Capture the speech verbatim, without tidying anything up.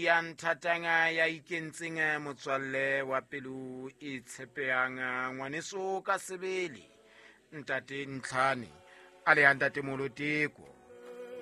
ya nthatanga ya ikentseng motswalle wa pelo e tshepehang ngwaneso ka sebele ntate Ntlhane a le ntate Moloteko